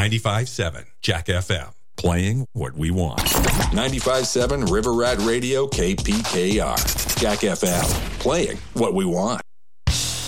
95.7 Jack FM, playing what we want. 95.7 River Rat Radio KPKR. Jack FM, playing what we want.